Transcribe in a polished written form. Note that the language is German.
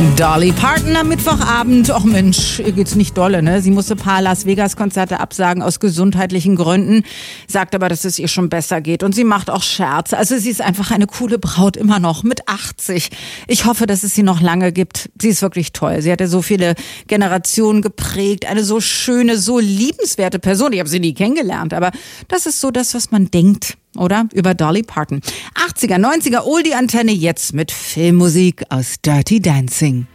Dolly Parton am Mittwochabend. Och Mensch, ihr geht's nicht dolle, ne? Sie musste ein paar Las Vegas Konzerte absagen aus gesundheitlichen Gründen, sagt aber, dass es ihr schon besser geht und sie macht auch Scherze. Also sie ist einfach eine coole Braut, immer noch mit 80. Ich hoffe, dass es sie noch lange gibt. Sie ist wirklich toll. Sie hat ja so viele Generationen geprägt, eine so schöne, so liebenswerte Person. Ich habe sie nie kennengelernt, aber das ist so das, was man denkt, oder? Über Dolly Parton. 80er, 90er, Oldie-Antenne jetzt mit Filmmusik aus Dirty Dancing.